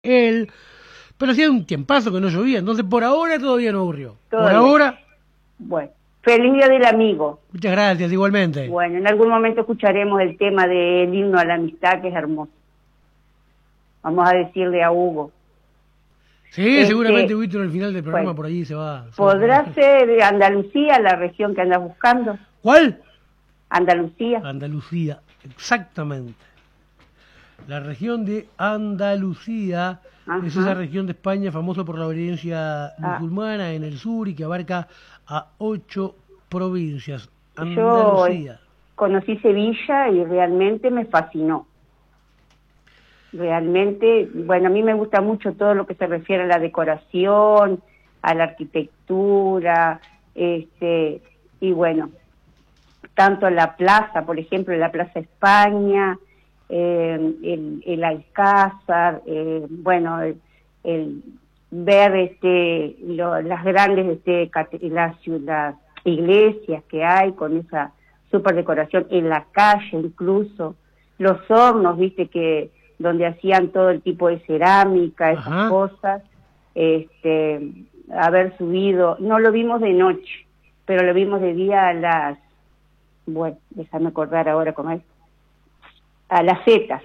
él, pero hacía un tiempazo que no llovía, entonces por ahora todavía no ocurrió. Por Todavía. ahora... Bueno, feliz Día del Amigo. Muchas gracias, igualmente. Bueno, en algún momento escucharemos el tema del himno a la amistad, que es hermoso. Vamos a decirle a Hugo. Sí, seguramente Huguito en el final del programa bueno, por ahí se va. ¿Podrá ser Andalucía la región que andas buscando? ¿Cuál? Andalucía. Andalucía, exactamente. La región de Andalucía es esa región de España famosa por la obediencia musulmana en el sur y que abarca a 8 provincias. Andalucía. Yo conocí Sevilla y realmente me fascinó. Realmente, bueno, a mí me gusta mucho todo lo que se refiere a la decoración, a la arquitectura, y bueno, tanto la plaza, por ejemplo, la Plaza España, el Alcázar, bueno, el ver las grandes las iglesias que hay con esa super decoración en la calle, incluso los hornos, viste, que donde hacían todo el tipo de cerámica, esas cosas, haber subido, no lo vimos de noche, pero lo vimos de día bueno, déjame acordar ahora cómo es, a las zetas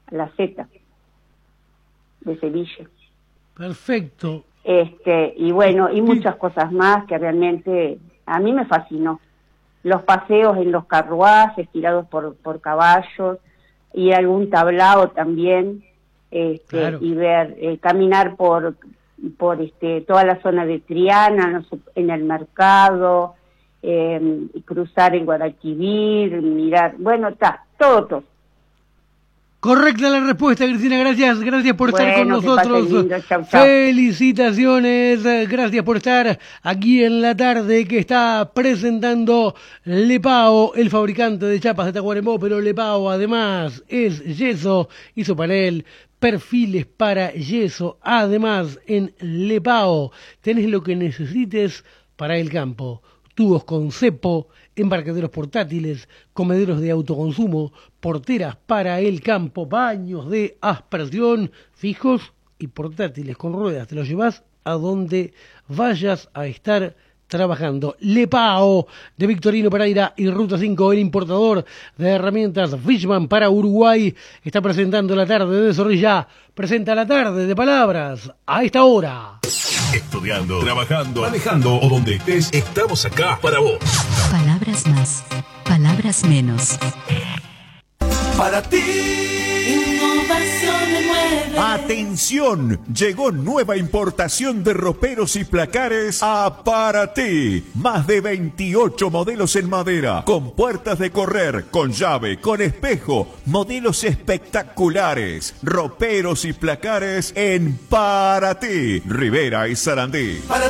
de Sevilla. Perfecto. Y bueno, y muchas cosas más que realmente a mí me fascinó. Los paseos en los carruajes tirados por caballos, y algún tablao también, claro. Y ver, caminar por toda la zona de Triana, en el mercado, cruzar el Guadalquivir, mirar, bueno, todo. Correcta la respuesta, Cristina, gracias por estar con nosotros. Lindo. Chau. Felicitaciones, gracias por estar aquí en la tarde que está presentando Lepao, el fabricante de chapas de Tacuarembó, pero Lepao además es yeso, hizo panel, perfiles para yeso, además en Lepao tenés lo que necesites para el campo. Tubos con cepo, embarcaderos portátiles, comederos de autoconsumo, porteras para el campo, baños de aspersión, fijos y portátiles con ruedas. Te los llevas a donde vayas a estar trabajando. Lepao, de Victorino Pereira y Ruta 5, el importador de herramientas Fishman para Uruguay, está presentando la tarde de Zorrilla. Presenta la tarde de palabras a esta hora. Estudiando, trabajando, manejando o donde estés, estamos acá para vos. Palabras más, palabras menos. Para ti. Innovación de muebles. Atención, llegó nueva importación de roperos y placares a Para Ti. Más de 28 modelos en madera, con puertas de correr, con llave, con espejo, modelos espectaculares. Roperos y placares en Para Ti, Rivera y Sarandí.